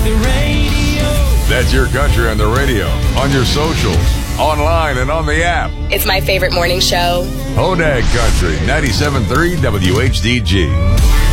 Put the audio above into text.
the radio. That's your country on the radio, on your socials, online, and on the app. It's my favorite morning show. Hodag Country, 97.3 WHDG.